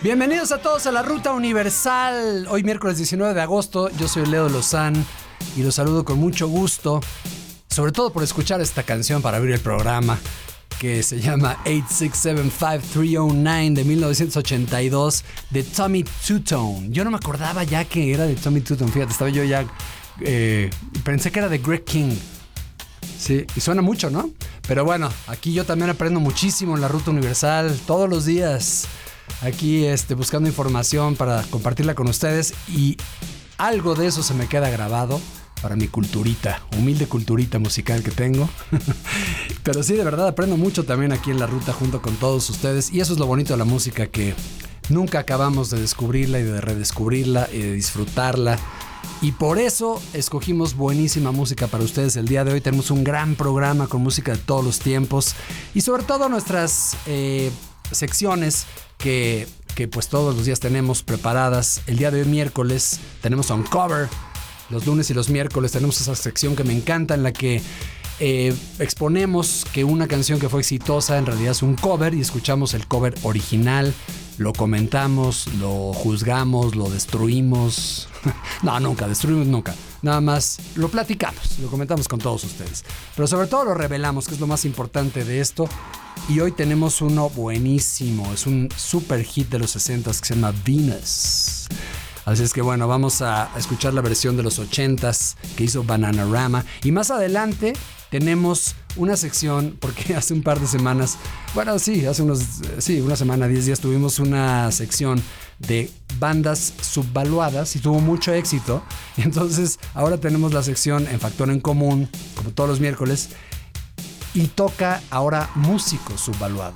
Bienvenidos a todos a la Ruta Universal. Hoy miércoles 19 de agosto, yo soy Leo Lozán y los saludo con mucho gusto, sobre todo por escuchar esta canción para abrir el programa, que se llama 8675309 de 1982 de Tommy Tutone. Yo no me acordaba ya que era de Tommy Tutone, fíjate, estaba yo ya... pensé que era de Greg King. Sí, y suena mucho, ¿no? Pero bueno, aquí yo también aprendo muchísimo en la Ruta Universal, todos los días. Aquí buscando información para compartirla con ustedes y algo de eso se me queda grabado para mi culturita, humilde culturita musical que tengo. Pero sí, de verdad aprendo mucho también aquí en la ruta junto con todos ustedes y eso es lo bonito de la música, que nunca acabamos de descubrirla y de redescubrirla y de disfrutarla. Y por eso escogimos buenísima música para ustedes el día de hoy. Tenemos un gran programa con música de todos los tiempos y sobre todo nuestras secciones que pues todos los días tenemos preparadas. El día de hoy, miércoles, tenemos Uncover. Los lunes y los miércoles tenemos esa sección que me encanta, en la que exponemos que una canción que fue exitosa en realidad es un cover y escuchamos el cover original, lo comentamos, lo juzgamos, lo destruimos. No, nunca, destruimos nunca. Nada más lo platicamos, lo comentamos con todos ustedes. Pero sobre todo lo revelamos, que es lo más importante de esto. Y hoy tenemos uno buenísimo, es un super hit de los 60s que se llama Venus. Así es que bueno, vamos a escuchar la versión de los 80s que hizo Bananarama. Y más adelante tenemos una sección, porque hace un par de semanas, bueno, sí, una semana, 10 días, tuvimos una sección de bandas subvaluadas y tuvo mucho éxito. Y entonces ahora tenemos la sección en Factor en Común, como todos los miércoles, y toca ahora músicos subvaluados.